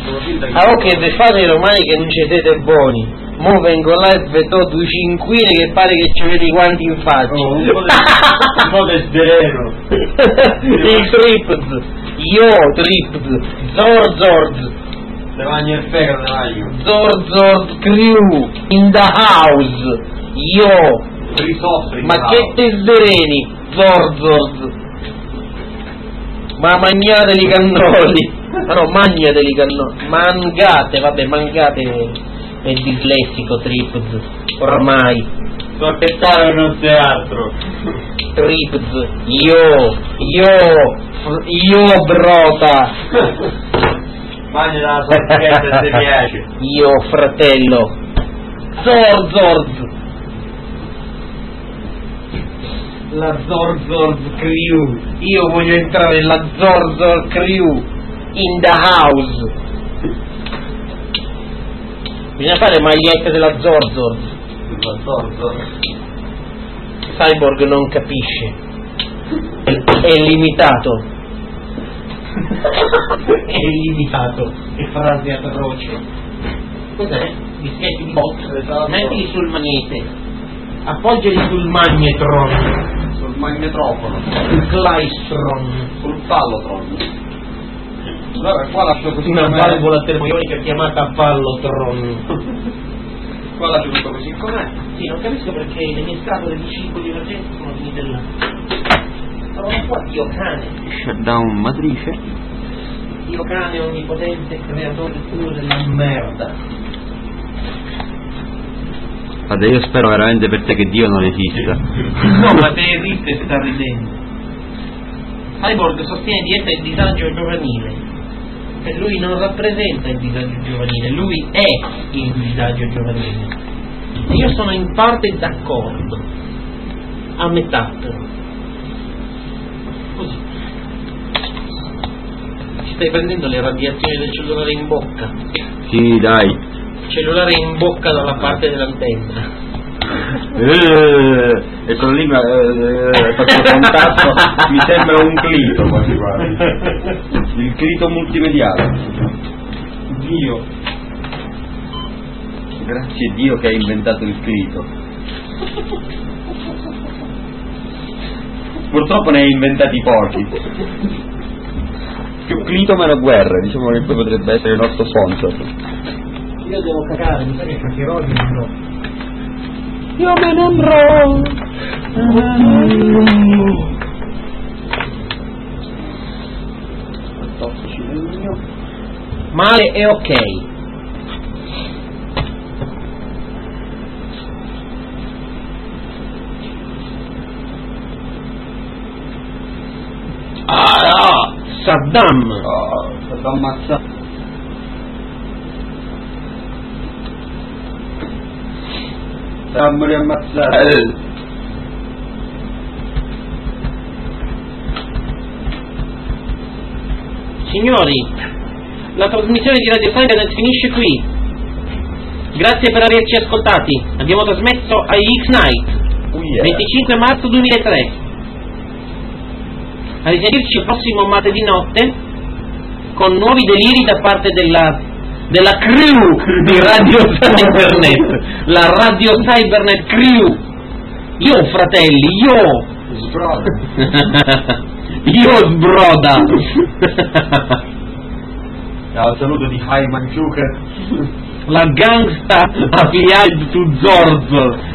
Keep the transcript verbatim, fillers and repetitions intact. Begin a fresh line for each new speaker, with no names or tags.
Ah, ok, vi fate i romani che non ci siete buoni. Mo vengo là e vedo due cinquine che pare che ci vedi quanti in faccia.
Oh, un po' del sereno.
Il Trips. Io Trips. Zord Zord.
Se mangi il fegato, te mangi.
Zord Zord Crew. In the house. Io.
Risoffri.
Ma che te sereni. Zord Zord. Ma mangiate i cannoli. Ma no, mangiate i cannoli. Mangate, vabbè, mangate. È dislessico Trips, ormai.
So aspettare non c'è altro.
Trips, io, io, io brota.
Mangia la sorpresa se piace.
Io fratello. Zord Zord. La Zord Zord Crew. Io voglio entrare nella Zord Zord Crew. In the house. Bisogna fare magliette della Zord Zord.
La Zord.
Cyborg non capisce. È, è limitato. È limitato. Che frase atroce. Cos'è? Dischetti di box. Mettili sul magnete. Appoggiali sul magnetron.
Sul magnetrofono.
Sul Klystron.
Sul pallotron. Allora qua lascio così
Una
com'è.
valvola termoionica chiamata pallotron.
Qua lascio tutto così com'è.
Sì, non capisco perché le mie scatole di cibo di emergenza sono finite là. Allora qua Dio cane.
Shutdown matrice.
Dio cane onnipotente creatore puro della merda.
Guarda, io spero veramente per te che Dio non esista.
No, ma te esiste e sta ridendo. Cyborg sostiene di essere il disagio giovanile. E lui non rappresenta il disagio giovanile, lui è il disagio giovanile. E io sono in parte d'accordo. A metà però. Così. Ci stai prendendo le radiazioni del cellulare in bocca.
Sì, dai.
Cellulare in bocca dalla parte dell'antenna.
Eh, e con la lingua eh, faccio contatto, mi sembra un clito quasi quasi. Il clito multimediale.
Dio.
Grazie a Dio che ha inventato il clito. Purtroppo ne ha inventati pochi. Più clito meno guerre, diciamo che poi potrebbe essere il nostro sponsor.
Io devo cagare, mi sa che caccherò e mi andrò. Io me ne andrò. Male è ok. Ah no! Saddam!
Oh, stato ammazzato. Stiamo riammazzati.
Signori, la trasmissione di Radio Cybernet finisce qui. Grazie per averci ascoltati. Abbiamo trasmesso a X-Night,
Oh yeah.
venticinque marzo duemilatré. A risentirci il prossimo martedì notte con nuovi deliri da parte della, della crew di Radio Cybernet, la Radio Cybernet crew. Io fratelli, io
Sbroda.
io sbroda.
Ciao, saluto di Hyman Zucker.
La gangsta affiliate to Zorzo.